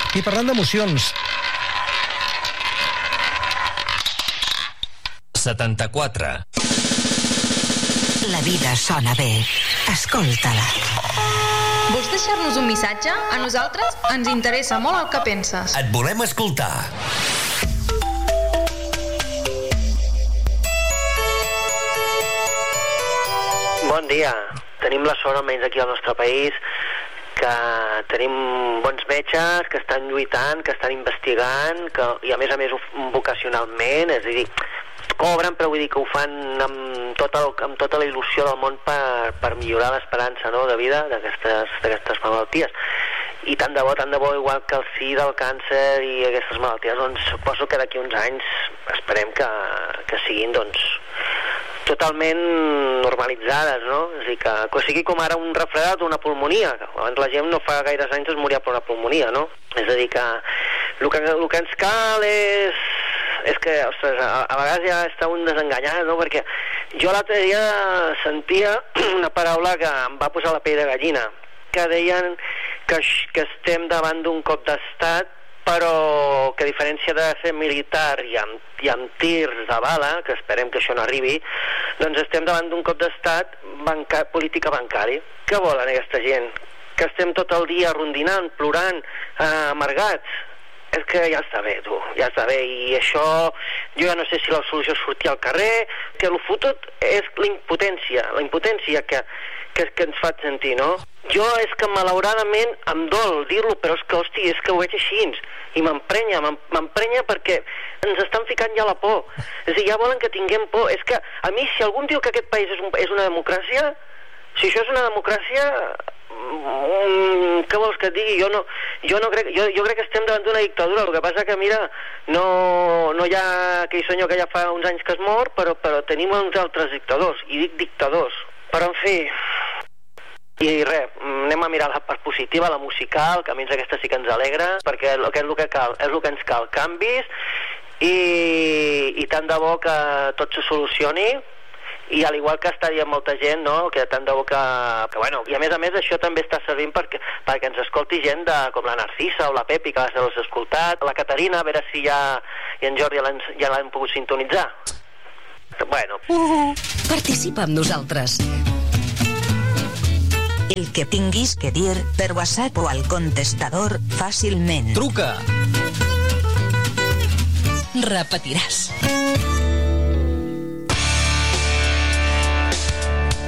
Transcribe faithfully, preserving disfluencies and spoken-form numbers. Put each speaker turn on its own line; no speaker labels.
I parlant d'emocions...
setanta-quatre.
La vida sona bé. Escolta-la.
Vols deixar-nos un missatge? A nosaltres ens interessa molt el que penses.
Et volem escoltar.
Bon dia. Tenim la sort, almenys aquí al nostre país, que tenim bons metges que estan lluitant, que estan investigant, que, i a més a més vocacionalment, és a dir, cobren, però vull dir que ho fan amb tota, el, amb tota la il·lusió del món per, per millorar l'esperança, no?, de vida d'aquestes d'aquestes malalties. I tant de bo, tant de bo, igual que el SIDA, el càncer i aquestes malalties, doncs suposo que d'aquí uns anys esperem que, que siguin, doncs, totalment normalitzades, no? És a dir, que, que sigui com ara un refredat o una pulmonia. Abans la gent no fa gaires anys es moria per una pulmonia, no? És a dir, que el que, el que ens cal és... és que, ostres, a, a vegades ja està un desenganyat, no? Perquè jo l'altre dia sentia una paraula que em va posar la pell de gallina, que deien que, que estem davant d'un cop d'estat, però que a diferència de ser militar i amb, i amb tirs de bala, que esperem que això no arribi, doncs estem davant d'un cop d'estat banca, política bancari. Què volen aquesta gent? Que estem tot el dia rondinant, plorant, eh, amargats? És que ja està bé, tu, ja està bé, i això, jo ja no sé si la solució és sortir al carrer, que el fotut és la impotència, la impotència que, que, que ens fa sentir, no? Jo és que malauradament em dol dir-lo, però és que, hosti, és que ho veig així, i m'emprenya, m'emprenya perquè ens estan ficant ja la por. És a dir, ja volen que tinguem por. És que a mi, si algú diu que aquest país és, un, és una democràcia, si això és una democràcia... Mm, què vols que et digui? Jo no, jo no crec, jo, jo crec que estem davant d'una dictadura. El que passa que, mira, no, no hi ha aquell senyor que ja fa uns anys que es mor, però, però tenim uns altres dictadors, i dic dictadors. Però, en fi, i res, anem a mirar la part positiva, la musical, que a mi aquesta sí que ens alegra, perquè el que és el que cal, és el que ens cal, canvis, i, i tant de bo que tot se solucioni. I al igual que està dient molta gent, no?, que tant de bo que, que bueno, i a més a més això també està servint perquè, perquè ens escolti gent de, com la Narcisa o la Pepi, que l'has escoltat, la Caterina, a veure si ja i en Jordi ja l'han pogut sintonitzar. Bueno.
Uh, participa amb nosaltres. El que tinguis que dir per WhatsApp o al contestador fàcilment.
Truca!
Repetiràs.